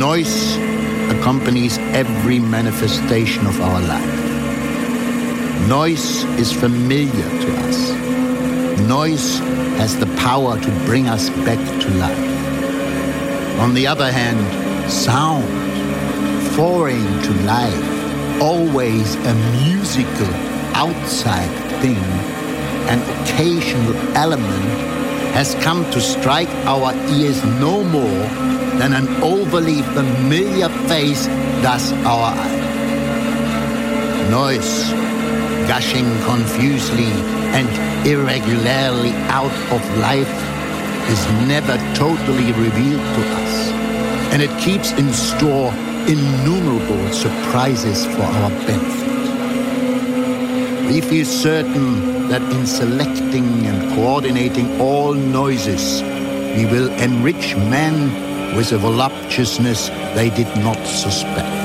Noise accompanies every manifestation of our life. Noise is familiar to us. Noise has the power to bring us back to life. On the other hand, sound, foreign to life, always a musical outside thing, an occasional element, has come to strike our ears no more than an overly familiar face does our eye. Noise, gushing confusely and irregularly out of life, is never totally revealed to us, and it keeps in store innumerable surprises for our benefit. We feel certain that in selecting and coordinating all noises, we will enrich men with a voluptuousness they did not suspect.